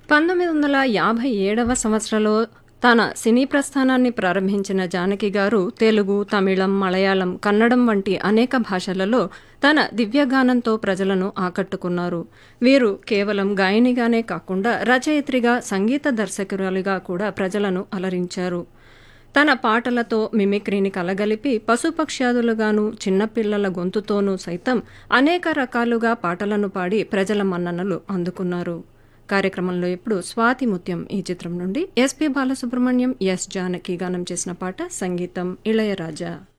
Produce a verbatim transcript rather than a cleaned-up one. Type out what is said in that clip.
పంతొమ్మిది వందల యాభై ఏడవ సంవత్సరంలో తన సినీ ప్రస్థానాన్ని ప్రారంభించిన జానకి గారు తెలుగు, తమిళం, మలయాళం, కన్నడం వంటి అనేక భాషలలో తన దివ్యగానంతో ప్రజలను ఆకట్టుకున్నారు. వీరు కేవలం గాయనిగానే కాకుండా రచయిత్రిగా, సంగీత దర్శకురాలిగా కూడా ప్రజలను అలరించారు. తన పాటలతో మిమిక్రీని కలగలిపి పశుపక్ష్యాదులుగాను, చిన్నపిల్లల గొంతుతోనూ సైతం అనేక రకాలుగా పాటలను పాడి ప్రజల మన్ననలు అందుకున్నారు. కార్యక్రమంలో ఇప్పుడు స్వాతి ముత్యం ఈ చిత్రం నుండి ఎస్పి బాలసుబ్రహ్మణ్యం, ఎస్ జానకి గానం చేసిన పాట, సంగీతం ఇళయరాజా.